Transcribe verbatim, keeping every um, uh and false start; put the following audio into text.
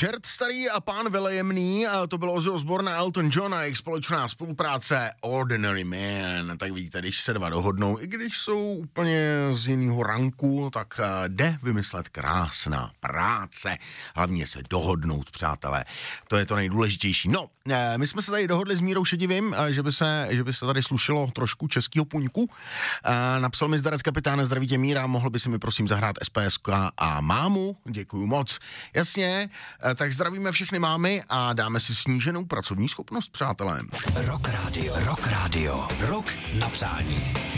Čert starý a pán velejemný, a to bylo Ozzy Osbourne a Elton John a jejich společná spolupráce Ordinary Man. Tak vidíte, když se dva dohodnou, i když jsou úplně z jiného ranku, tak jde vymyslet krásná práce. Hlavně se dohodnout, přátelé. To je to nejdůležitější. No, my jsme se tady dohodli s Mírou Šedivým, že by se, že by se tady slušelo trošku českého puňku. Napsal mi Zdarec Kapitán, zdraví tě Míra, mohl by si mi prosím zahrát S P S K a mámu? Děkuju moc. Jasně, tak zdravíme všechny mámy a dáme si sníženou pracovní schopnost, přátelé. Rock Radio, Rock Radio, rok na přání.